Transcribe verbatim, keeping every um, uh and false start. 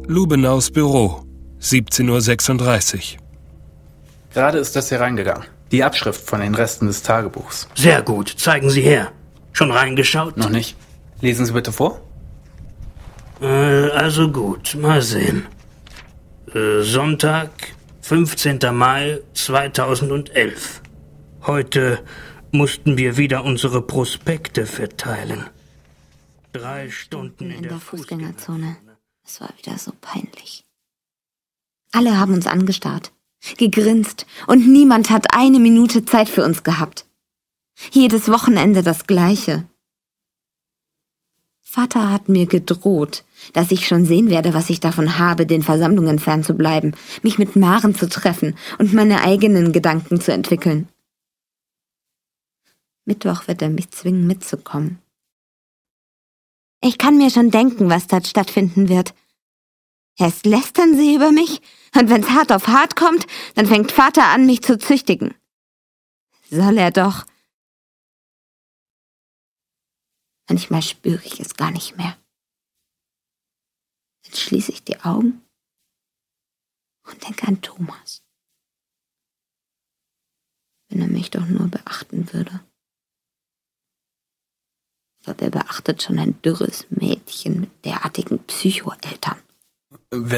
Lubenaus Büro, siebzehn Uhr sechsunddreißig. Gerade ist das hier reingegangen. Die Abschrift von den Resten des Tagebuchs. Sehr gut, zeigen Sie her. Schon reingeschaut? Noch nicht. Lesen Sie bitte vor. Äh, also gut, mal sehen. Äh, Sonntag, fünfzehnten Mai zweitausendelf. Heute mussten wir wieder unsere Prospekte verteilen. Drei Stunden in, in der, der Fußgängerzone. Es war wieder so peinlich. Alle haben uns angestarrt, gegrinst und niemand hat eine Minute Zeit für uns gehabt. Jedes Wochenende das Gleiche. Vater hat mir gedroht, dass ich schon sehen werde, was ich davon habe, den Versammlungen fernzubleiben, mich mit Maren zu treffen und meine eigenen Gedanken zu entwickeln. Mittwoch wird er mich zwingen, mitzukommen. Ich kann mir schon denken, was dort stattfinden wird. Erst lästern sie über mich, und wenn's hart auf hart kommt, dann fängt Vater an, mich zu züchtigen. Soll er doch. Manchmal spüre ich es gar nicht mehr. Dann schließe ich die Augen und denke an Thomas. Wenn er mich doch nur beachten würde. Aber wer beachtet schon ein dürres Mädchen mit derartigen Psychoeltern?